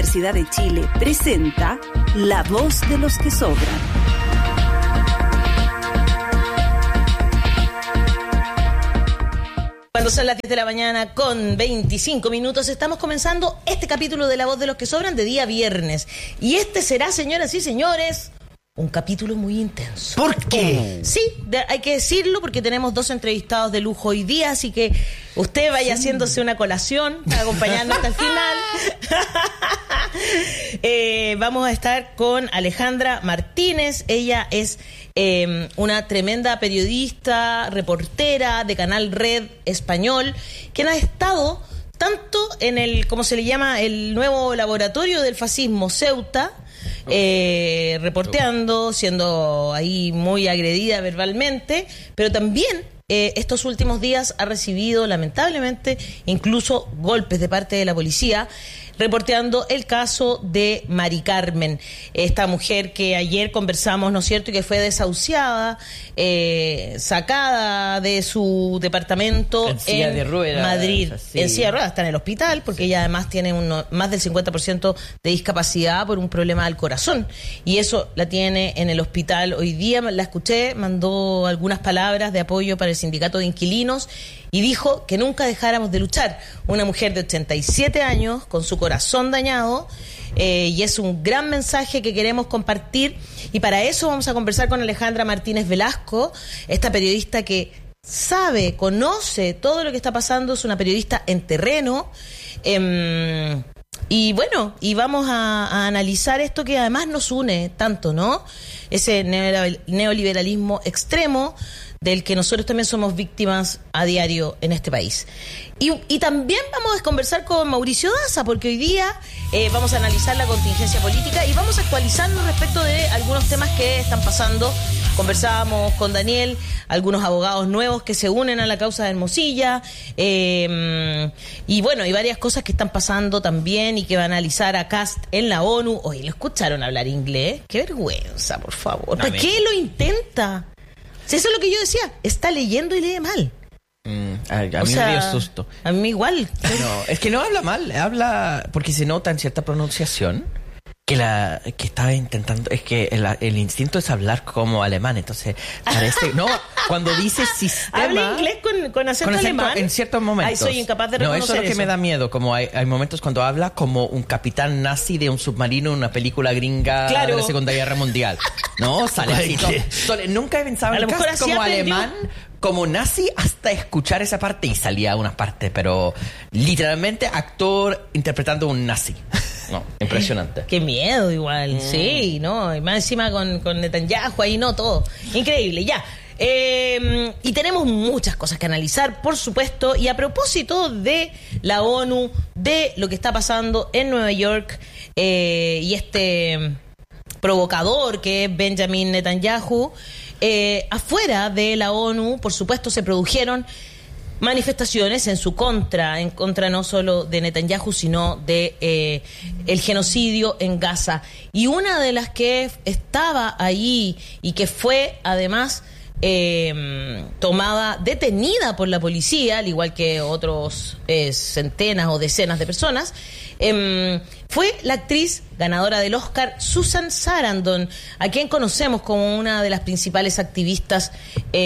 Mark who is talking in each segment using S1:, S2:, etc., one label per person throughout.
S1: Universidad de Chile presenta La Voz de los que Sobran.
S2: Cuando son las 10 de la mañana con 25 minutos, estamos comenzando este capítulo de La Voz de los que Sobran de día viernes. Y este será, señoras y señores, un capítulo muy intenso.
S3: ¿Por qué?
S2: Sí, hay que decirlo porque tenemos dos entrevistados de lujo hoy día, así que usted vaya haciéndose una colación para acompañarnos hasta el final. Vamos a estar con Alejandra Martínez. Ella es una tremenda periodista, reportera de Canal Red Español, quien ha estado tanto en el, como se le llama, el nuevo laboratorio del fascismo, Ceuta, reporteando, siendo ahí muy agredida verbalmente, pero también estos últimos días ha recibido lamentablemente incluso golpes de parte de la policía, reporteando el caso de Mari Carmen, esta mujer que ayer conversamos, ¿no es cierto?, y que fue desahuciada, sacada de su departamento en silla de ruedas, Madrid. En silla de ruedas, está en el hospital, porque ella además tiene más del 50% de discapacidad por un problema al corazón, y eso la tiene en el hospital. Hoy día la escuché, mandó algunas palabras de apoyo para el sindicato de inquilinos, y dijo que nunca dejáramos de luchar. Una mujer de 87 años, con su corazón dañado, y es un gran mensaje que queremos compartir. Y para eso vamos a conversar con Alejandra Martínez Velasco, esta periodista que sabe, conoce todo lo que está pasando, es una periodista en terreno. Y bueno, y vamos a analizar esto que además nos une tanto, ¿no? Ese neoliberalismo extremo del que nosotros también somos víctimas a diario en este país. Y también vamos a conversar con Mauricio Daza, porque hoy día vamos a analizar la contingencia política y vamos a actualizarnos respecto de algunos temas que están pasando. Conversábamos con Daniel, algunos abogados nuevos que se unen a la causa de Hermosilla, y bueno, y varias cosas que están pasando también y que va a analizar a Kast en la ONU. Oye, ¿lo escucharon hablar inglés? ¡Qué vergüenza, por favor! ¿Por qué lo intenta? Si eso es lo que yo decía, está leyendo y lee mal.
S3: A mí me dio susto.
S2: A mí igual.
S3: No, es que no habla mal, habla porque se nota en cierta pronunciación que estaba intentando, es que el instinto es hablar como alemán, entonces parece, no, cuando dice sistema,
S2: habla inglés con acento alemán
S3: en ciertos momentos.
S2: Ay, soy incapaz de reconocer
S3: eso es lo que me da miedo, como hay momentos cuando habla como un capitán nazi de un submarino en una película gringa, claro, de la Segunda Guerra Mundial, no, sale así. Nunca he pensado en Kast como alemán, como nazi, hasta escuchar esa parte, y salía unas partes, pero literalmente actor interpretando un nazi. No, impresionante.
S2: Qué miedo igual, sí, ¿no? Y más encima con Netanyahu ahí, no, todo. Increíble, ya. Y tenemos muchas cosas que analizar, por supuesto, y a propósito de la ONU, de lo que está pasando en Nueva York, y este provocador que es Benjamin Netanyahu, afuera de la ONU, por supuesto, se produjeron manifestaciones en su contra, en contra no solo de Netanyahu, sino de el genocidio en Gaza. Y una de las que estaba allí y que fue además detenida por la policía, al igual que otros centenas o decenas de personas, fue la actriz ganadora del Oscar Susan Sarandon, a quien conocemos como una de las principales activistas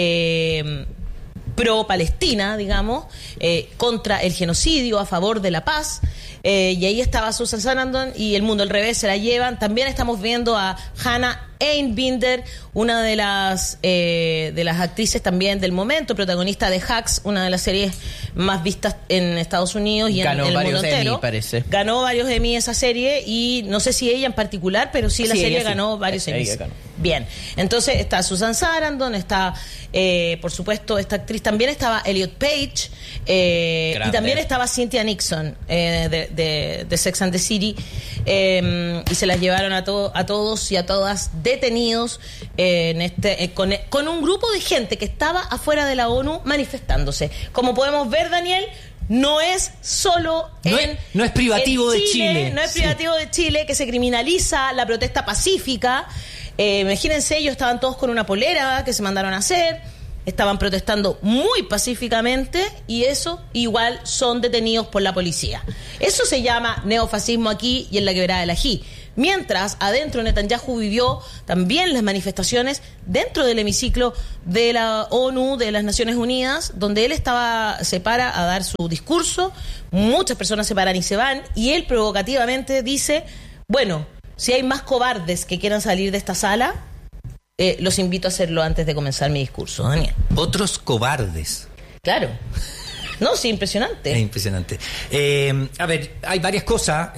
S2: pro-Palestina, digamos, contra el genocidio, a favor de la paz. Y ahí estaba Susan Sarandon, y El Mundo al Revés se la llevan. También estamos viendo a Hannah Einbinder, una de las actrices también del momento, protagonista de Hacks, una de las series más vistas en Estados Unidos y en el mundo entero. Emmy, parece. Ganó varios Emmy esa serie, y no sé si ella en particular, pero sí la serie ganó varios Emmy. Bien, entonces está Susan Sarandon, está por supuesto esta actriz, también estaba Elliot Page, y también estaba Cynthia Nixon de Sex and the City, y se las llevaron a todos y a todas detenidos con un grupo de gente que estaba afuera de la ONU manifestándose. Como podemos ver, Daniel, no es solo
S3: no es privativo de Chile.
S2: No es privativo de Chile, que se criminaliza la protesta pacífica. Imagínense, ellos estaban todos con una polera que se mandaron a hacer. estaban protestando muy pacíficamente y eso igual son detenidos por la policía. Eso se llama neofascismo aquí y en la quebrada del Ají. Mientras, adentro Netanyahu vivió también las manifestaciones dentro del hemiciclo de la ONU, de las Naciones Unidas, donde él se para a dar su discurso, muchas personas se paran y se van, y él provocativamente dice, bueno, si hay más cobardes que quieran salir de esta sala, los invito a hacerlo antes de comenzar mi discurso, Daniel.
S4: Otros cobardes.
S2: Claro. No, sí, impresionante.
S4: Es impresionante. A ver, hay varias cosas.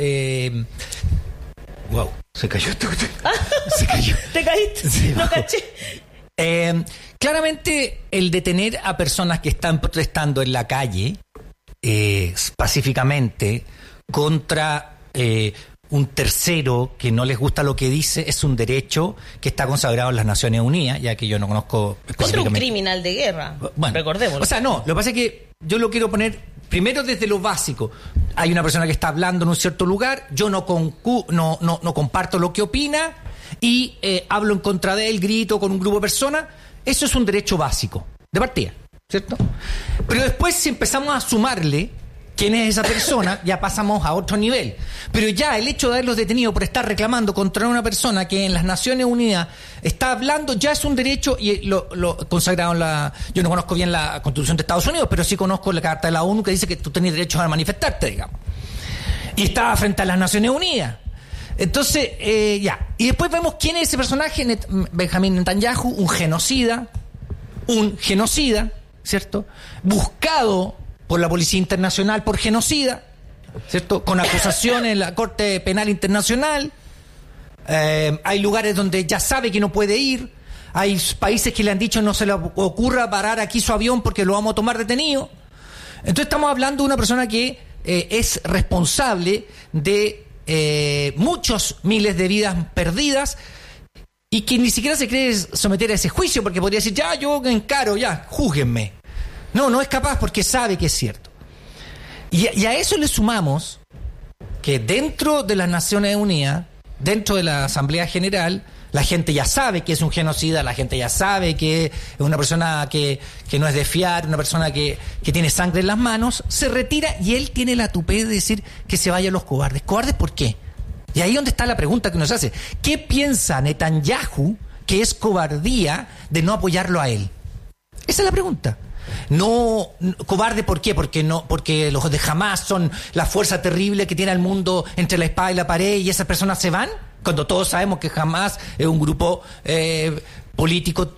S4: Wow, se cayó. Se cayó.
S2: ¿Te caíste? Sí, no caché.
S4: Claramente, el detener a personas que están protestando en la calle pacíficamente contra un tercero que no les gusta lo que dice es un derecho que está consagrado en las Naciones Unidas, ya que yo no conozco específicamente.
S2: Contra un criminal de guerra, bueno, recordémoslo.
S4: O sea, no, lo que pasa es que yo lo quiero poner primero desde lo básico. Hay una persona que está hablando en un cierto lugar, yo no comparto lo que opina y hablo en contra de él, grito con un grupo de personas. Eso es un derecho básico, de partida, ¿cierto? Pero después, si empezamos a sumarle quién es esa persona, ya pasamos a otro nivel. Pero ya el hecho de haberlos detenido por estar reclamando contra una persona que en las Naciones Unidas está hablando, ya es un derecho, y lo consagrado en la... Yo no conozco bien la Constitución de Estados Unidos, pero sí conozco la Carta de la ONU que dice que tú tenés derecho a manifestarte, digamos. Y está frente a las Naciones Unidas. Entonces, ya. Y después vemos quién es ese personaje, Benjamín Netanyahu, un genocida, ¿cierto? Buscado por la Policía Internacional por genocida, ¿cierto? Con acusaciones en la Corte Penal Internacional. Hay lugares donde ya sabe que no puede ir. Hay países que le han dicho no se le ocurra parar aquí su avión porque lo vamos a tomar detenido. Entonces estamos hablando de una persona que es responsable de muchos miles de vidas perdidas y que ni siquiera se quiere someter a ese juicio porque podría decir, ya, yo encaro, ya, júzguenme. No es capaz porque sabe que es cierto. Y a eso le sumamos que dentro de las Naciones Unidas, dentro de la Asamblea General, la gente ya sabe que es un genocida, la gente ya sabe que es una persona que no es de fiar, una persona que tiene sangre en las manos, se retira y él tiene la tupé de decir que se vayan los cobardes. ¿Cobardes por qué? Y ahí es donde está la pregunta que nos hace. ¿Qué piensa Netanyahu que es cobardía de no apoyarlo a él? Esa es la pregunta. No, cobarde, ¿por qué? Porque los de Hamás son la fuerza terrible que tiene al mundo entre la espada y la pared y esas personas se van, cuando todos sabemos que Hamás es un grupo político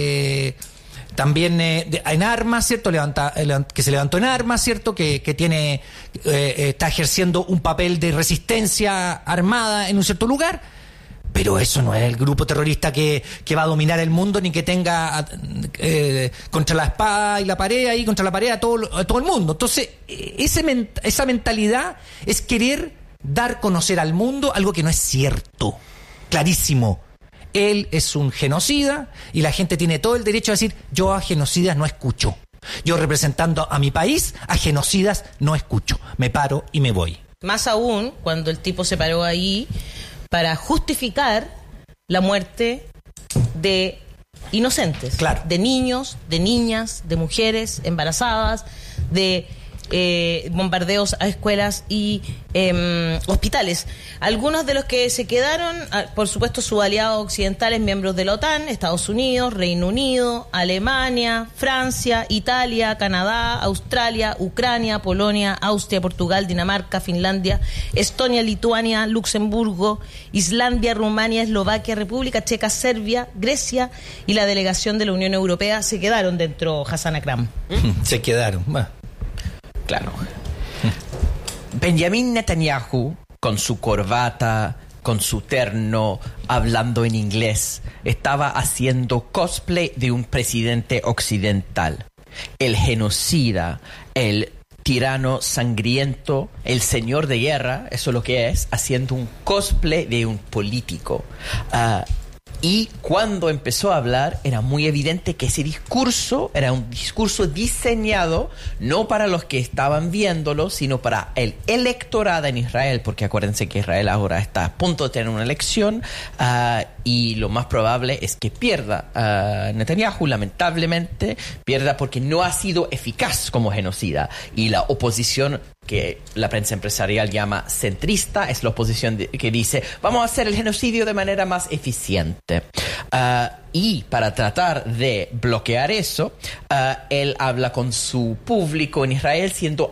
S4: también en armas, ¿cierto? Que se levantó en armas, ¿cierto? Que tiene está ejerciendo un papel de resistencia armada en un cierto lugar. Pero eso no es el grupo terrorista que va a dominar el mundo ni que tenga contra la espada y la pared ahí, contra la pared a todo el mundo. Entonces, esa mentalidad es querer dar a conocer al mundo algo que no es cierto. Clarísimo. Él es un genocida y la gente tiene todo el derecho a decir, yo a genocidas no escucho. Yo representando a mi país, a genocidas no escucho. Me paro y me voy.
S2: Más aún, cuando el tipo se paró ahí para justificar la muerte de inocentes,
S4: claro,
S2: de niños, de niñas, de mujeres embarazadas, de bombardeos a escuelas y hospitales. Algunos de los que se quedaron, por supuesto, sus aliados occidentales, miembros de la OTAN, Estados Unidos, Reino Unido, Alemania, Francia, Italia, Canadá, Australia, Ucrania, Polonia, Austria, Portugal, Dinamarca, Finlandia, Estonia, Lituania, Luxemburgo, Islandia, Rumania, Eslovaquia, República Checa, Serbia, Grecia y la delegación de la Unión Europea se quedaron dentro, Hassan Akram.
S4: Se quedaron, bueno.
S3: Claro. Benjamín Netanyahu, con su corbata, con su terno, hablando en inglés, estaba haciendo cosplay de un presidente occidental. El genocida, el tirano sangriento, el señor de guerra, eso es lo que es, haciendo un cosplay de un político. Y cuando empezó a hablar, era muy evidente que ese discurso era un discurso diseñado no para los que estaban viéndolo, sino para el electorado en Israel, porque acuérdense que Israel ahora está a punto de tener una elección y lo más probable es que pierda. Netanyahu, lamentablemente, pierda porque no ha sido eficaz como genocida. Y la oposición, que la prensa empresarial llama centrista, es la oposición que dice vamos a hacer el genocidio de manera más eficiente. Y para tratar de bloquear eso, él habla con su público en Israel siendo